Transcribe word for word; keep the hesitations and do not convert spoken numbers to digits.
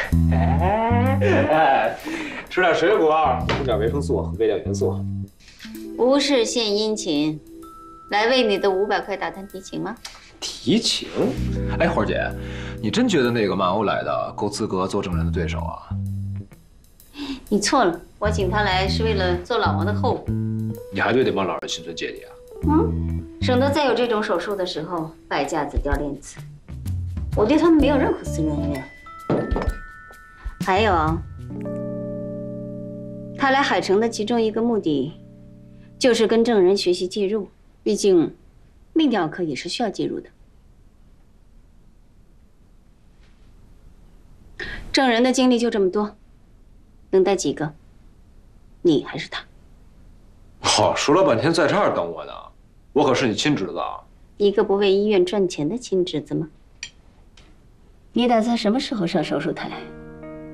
哎，吃点水果，补点维生素、微量元素。 不是献殷勤，来为你的五百块打探敌情吗？ 敌情？哎，花姐，你真觉得那个曼欧来的够资格做证人的对手啊？ 你错了，我请他来是为了做老王的后补。 你还对那帮老人心存芥蒂啊？ 嗯，省得再有这种手术的时候败架子掉链子。我对他们没有任何私人恩怨。还有，他来海城的其中一个目的，就是跟证人学习介入。毕竟，泌尿科也是需要介入的。证人的精力就这么多，能带几个？你还是他？ 哦，说了半天在这儿等我呢，我可是你亲侄子啊！ 一个不为医院赚钱的亲侄子吗？你打算什么时候上手术台？